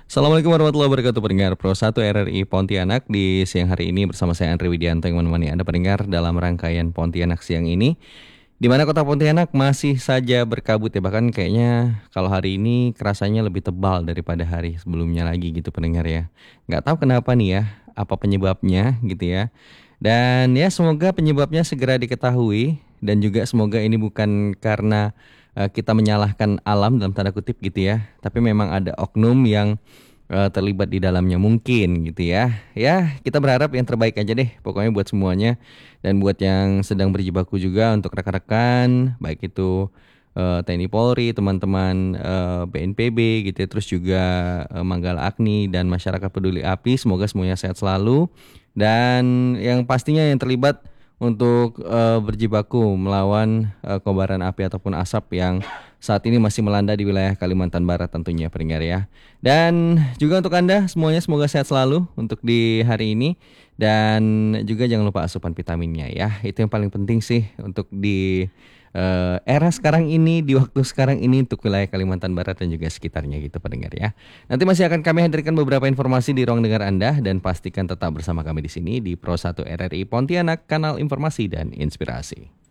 Assalamualaikum warahmatullahi wabarakatuh pendengar Pro 1 RRI Pontianak. Di siang hari ini bersama saya Andri Widianto yang menemani Anda pendengar dalam rangkaian Pontianak siang ini, di mana kota Pontianak masih saja berkabut ya. Bahkan kayaknya kalau hari ini kerasanya lebih tebal daripada hari sebelumnya lagi gitu pendengar ya. Nggak tahu kenapa nih ya, apa penyebabnya gitu ya. Dan ya semoga penyebabnya segera diketahui, dan juga semoga ini bukan karena kita menyalahkan alam dalam tanda kutip gitu ya, tapi memang ada oknum yang terlibat di dalamnya mungkin gitu ya. Ya, kita berharap yang terbaik aja deh pokoknya buat semuanya, dan buat yang sedang berjibaku juga untuk rekan-rekan baik itu TNI Polri, teman-teman BNPB gitu ya, terus juga Manggala Agni dan masyarakat peduli api, semoga semuanya sehat selalu, dan yang pastinya yang terlibat untuk berjibaku melawan kobaran api ataupun asap yang saat ini masih melanda di wilayah Kalimantan Barat tentunya pendengar ya. Dan juga untuk Anda semuanya semoga sehat selalu untuk di hari ini, dan juga jangan lupa asupan vitaminnya ya. Itu yang paling penting sih untuk di era sekarang ini, di waktu sekarang ini untuk wilayah Kalimantan Barat dan juga sekitarnya gitu pendengar ya. Nanti masih akan kami hadirkan beberapa informasi di ruang dengar Anda, dan pastikan tetap bersama kami di sini di Pro 1 RRI Pontianak, kanal informasi dan inspirasi.